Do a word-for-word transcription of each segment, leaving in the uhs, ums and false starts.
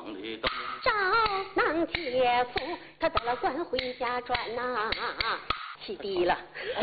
的灯。 赵能铁夫，他得了官回家转呐、啊。起低了，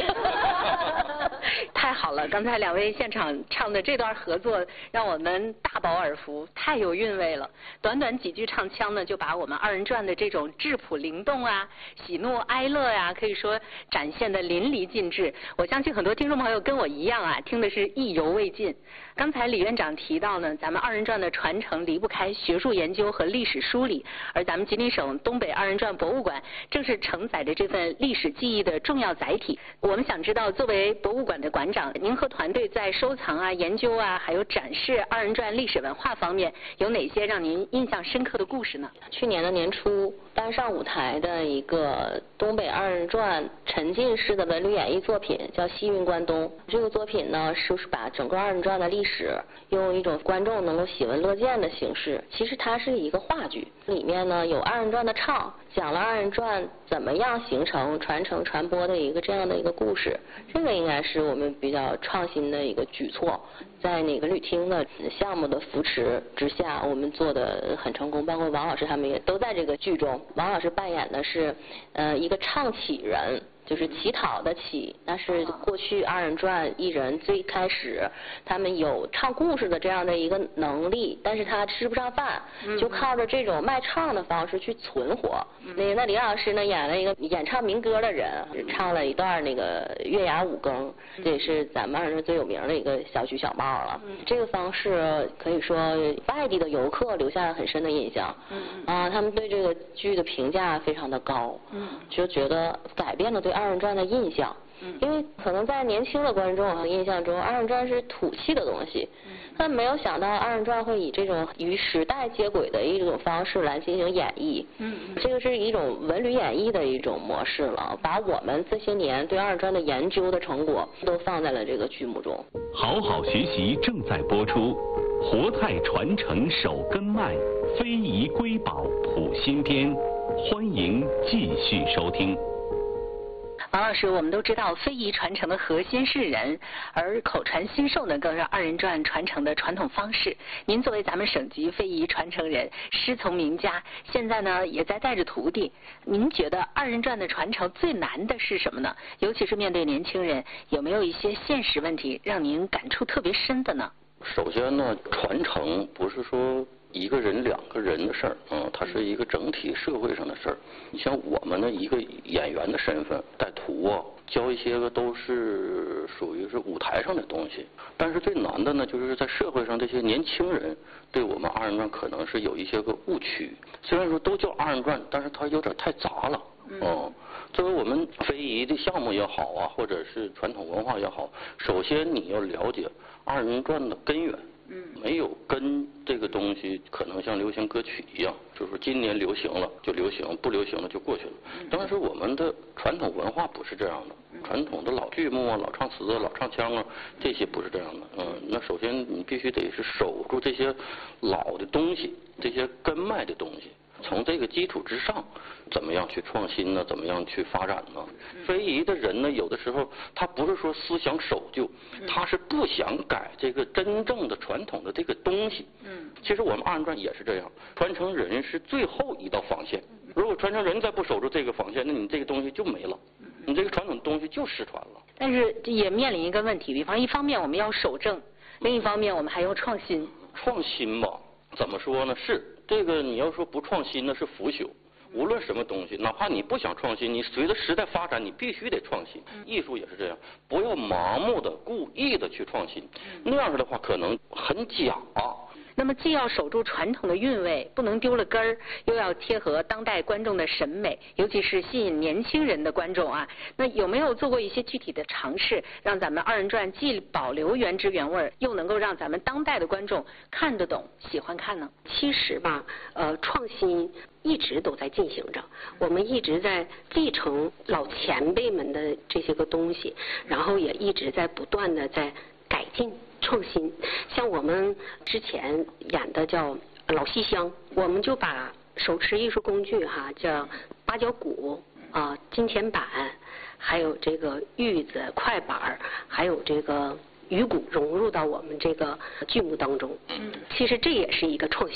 太好了！刚才两位现场唱的这段合作，让我们大饱耳福，太有韵味了。短短几句唱腔呢，就把我们二人转的这种质朴灵动啊、喜怒哀乐呀、啊，可以说展现的淋漓尽致。我相信很多听众朋友跟我一样啊，听的是意犹未尽。刚才李院长提到呢，咱们二人转的传承离不开学术研究和历史梳理，而咱们吉林省东北二人转博物馆正是承载着这份历史记忆的重要载体。我们想知道，作为博物馆的馆长，您和团队在收藏啊、研究啊，还有展示二人转历史文化方面，有哪些让您印象深刻的故事呢？ 去年的年初搬上舞台的一个东北二人转沉浸式的文旅演绎作品，叫《西云关东》。这个作品呢，是把整个二人转的历史用一种观众能够喜闻乐见的形式，其实它是一个话剧，里面呢有二人转的唱，讲了二人转怎么样形成、传承、传播的一个这样的一个故事。这个应该是我们比较创新的一个举措，在那个旅厅的项目的扶持之下，我们做的很成功，包括王老师他们也都在这个剧中。王老师扮演的是呃一个唱起人，就是乞讨的乞，那是过去二人转艺人最开始他们有唱故事的这样的一个能力，但是他吃不上饭，就靠着这种卖唱的方式去存活。那个那李老师呢演了一个演唱民歌的人，唱了一段那个月牙五更，这也是咱们二人转最有名的一个小曲小帽了。这个方式可以说外地的游客留下了很深的印象，啊，他们对这个剧的评价非常的高，就觉得改变了对二人转的印象。因为可能在年轻的观众和印象中，二人转是土气的东西，但没有想到二人转会以这种与时代接轨的一种方式来进行演绎。嗯，这个是一种文旅演绎的一种模式了，把我们这些年对二人转的研究的成果都放在了这个剧目中。 好好学习正在播出，活态传承守根脉，非遗瑰宝谱新篇，欢迎继续收听。 王老师，我们都知道非遗传承的核心是人，而口传心授呢，更是二人转传承的传统方式。您作为咱们省级非遗传承人，师从名家，现在呢也在带着徒弟。您觉得二人转的传承最难的是什么呢？尤其是面对年轻人，有没有一些现实问题让您感触特别深的呢？ 首先呢，传承不是说一个人两个人的事儿，嗯，它是一个整体社会上的事儿。你像我们的一个演员的身份带徒啊，教一些个都是属于是舞台上的东西。但是最难的呢，就是在社会上这些年轻人对我们二人转可能是有一些个误区。虽然说都叫二人转，但是它有点太杂了。嗯，作为我们非遗的项目也好啊，或者是传统文化也好，首先你要了解二人转的根源。嗯，没有根这个东西，可能像流行歌曲一样，就是今年流行了就流行，不流行了就过去了。但是我们的传统文化不是这样的，传统的老剧目啊、老唱词啊、老唱腔啊，这些不是这样的。嗯，那首先你必须得是守住这些老的东西，这些根脉的东西。从这个基础之上，怎么样去创新呢？怎么样去发展呢？非遗的人呢，有的时候他不是说思想守旧，他是不想改这个真正的传统的这个东西。嗯，其实我们二人转也是这样，传承人是最后一道防线。如果传承人再不守住这个防线，那你这个东西就没了，你这个传统东西就失传了。 但是也面临一个问题，比方一方面我们要守正，另一方面我们还要创新。 创新吧，怎么说呢？是。这个你要说不创新呢是腐朽，无论什么东西，哪怕你不想创新，你随着时代发展，你必须得创新。艺术也是这样，不要盲目的、故意的去创新，那样式的话可能很假。 那么既要守住传统的韵味，不能丢了根儿，又要贴合当代观众的审美，尤其是吸引年轻人的观众啊。那有没有做过一些具体的尝试，让咱们二人转既保留原汁原味，又能够让咱们当代的观众看得懂、喜欢看呢？ 其实吧，呃，创新一直都在进行着，我们一直在继承老前辈们的这些个东西，然后也一直在不断的在改进。创新，像我们之前演的叫老戏香，我们就把手持艺术工具哈，叫八角鼓啊、金钱板，还有这个玉子、快板，还有这个鱼鼓融入到我们这个剧目当中。嗯，其实这也是一个创新。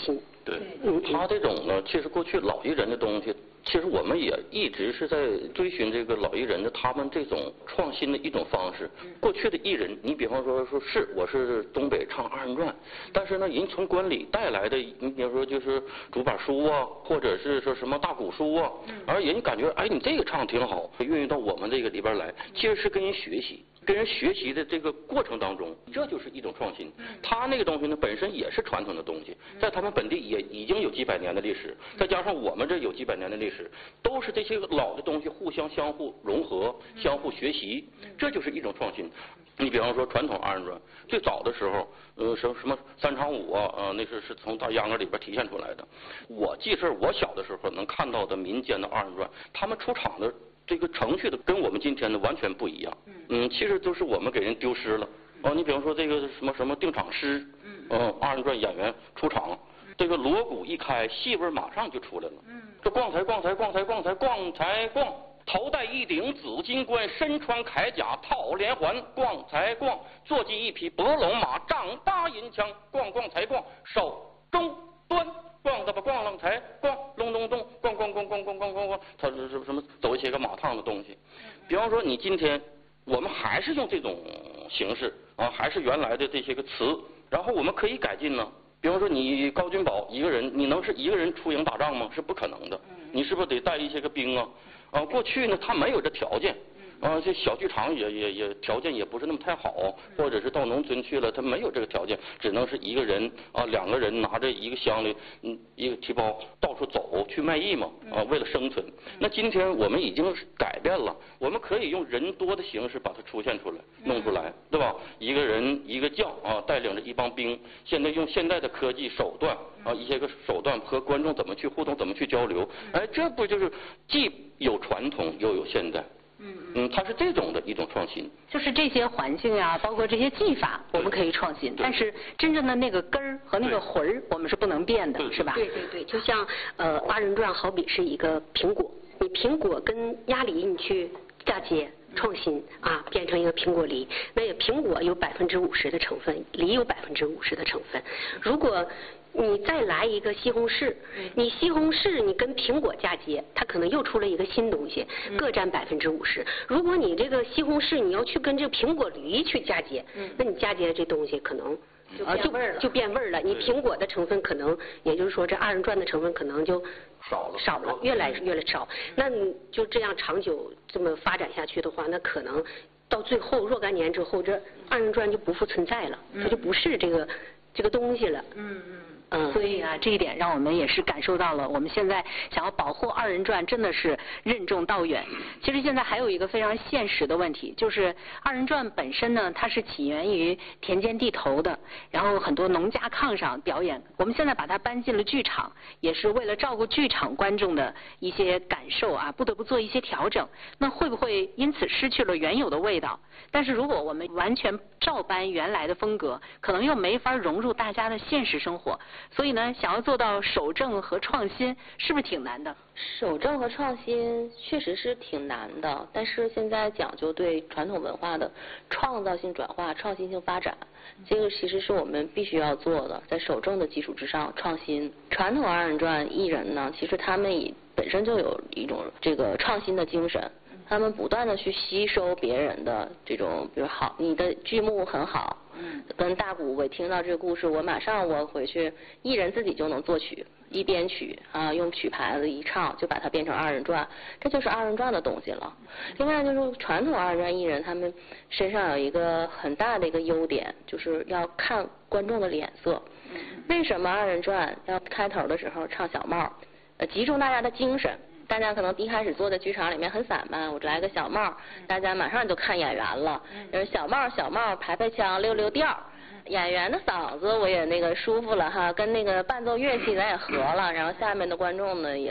对，他这种呢，其实过去老艺人的东西，其实我们也一直是在追寻这个老艺人的他们这种创新的一种方式。过去的艺人，你比方说说是我是东北唱二人转，但是呢，人从关里带来的，你比如说就是竹板书啊，或者是说什么大鼓书啊，而人感觉哎你这个唱挺好，运用到我们这个里边来，其实是跟人学习。跟人学习的这个过程当中，这就是一种创新。他那个东西呢，本身也是传统的东西，在他们本地也已经有几百年的历史，再加上我们这有几百年的历史，都是这些老的东西互相相互融合、相互学习，这就是一种创新。你比方说传统二人转，最早的时候，呃，什什么三场舞啊，呃，那是是从大秧歌里边体现出来的。我记事，我小的时候能看到的民间的二人转，他们出场的这个程序的跟我们今天的完全不一样。嗯，其实都是我们给人丢失了。哦，你比方说这个什么什么定场诗，嗯，二人转演员出场，这个锣鼓一开，戏味马上就出来了。嗯，这逛才逛才逛才逛才逛才逛。头戴一顶紫金冠，身穿铠甲套连环，逛才逛；坐骑一匹伯龙马，丈八银枪，逛逛才逛；手中端，逛的吧逛浪才逛，隆咚咚，逛逛逛逛逛逛逛逛，它是什么走一些个马趟的东西。比方说，你今天我们还是用这种形式啊，还是原来的这些个词，然后我们可以改进呢。比方说，你高君宝一个人，你能是一个人出营打仗吗？是不可能的。你是不是得带一些个兵啊？啊，过去呢，他没有这条件，啊，这小剧场也也也条件也不是那么太好，或者是到农村去了，他没有这个条件，只能是一个人啊，两个人拿着一个箱里，嗯，一个提包到处走去卖艺嘛，啊，为了生存。那今天我们已经改变了，我们可以用人多的形式把它出现出来，弄出来，对吧？一个人一个将啊，带领着一帮兵，现在用现代的科技手段啊，一些个手段和观众怎么去互动，怎么去交流，哎，这不就是既有传统又有现代？嗯嗯，它是这种的一种创新。 就是这些环境啊，包括这些技法，我们可以创新，但是真正的那个根儿和那个魂儿，我们是不能变的，是吧？ 对对对，就像呃二人转好比是一个苹果，你苹果跟鸭梨你去嫁接。创新啊，变成一个苹果梨，那也苹果有百分之五十的成分，梨有百分之五十的成分。如果你再来一个西红柿，你西红柿你跟苹果嫁接，它可能又出了一个新东西，各占百分之五十。如果你这个西红柿你要去跟这个苹果梨去嫁接，那你嫁接的这东西可能。啊，就就变味儿了。你苹果的成分可能，也就是说这二人转的成分可能就少了， 少了，越来越来少。那你就这样长久这么发展下去的话，那可能到最后若干年之后，这二人转就不复存在了，它就不是这个这个东西了。嗯嗯。 嗯，所以啊，这一点让我们也是感受到了，我们现在想要保护二人转，真的是任重道远。其实现在还有一个非常现实的问题，就是二人转本身呢，它是起源于田间地头的，然后很多农家炕上表演。我们现在把它搬进了剧场，也是为了照顾剧场观众的一些感受啊，不得不做一些调整。那会不会因此失去了原有的味道？但是如果我们完全照搬原来的风格，可能又没法融入大家的现实生活。所以呢，想要做到守正和创新，是不是挺难的？ 守正和创新确实是挺难的，但是现在讲究对传统文化的创造性转化、创新性发展，这个其实是我们必须要做的，在守正的基础之上创新。传统二人转艺人呢，其实他们也本身就有一种这个创新的精神。他们不断的去吸收别人的这种，比如好，你的剧目很好，嗯，跟大鼓我听到这个故事，我马上我回去，艺人自己就能作曲，一编曲啊，用曲牌子一唱，就把它变成二人转，这就是二人转的东西了。另外就是传统二人转艺人，他们身上有一个很大的一个优点，就是要看观众的脸色。为什么二人转要开头的时候唱小帽？呃，集中大家的精神。大家可能一开始坐在剧场里面很散漫，我来个小帽，大家马上就看演员了。就是小帽小帽排排腔溜溜调，演员的嗓子我也那个舒服了哈，跟那个伴奏乐器咱也合了，然后下面的观众呢也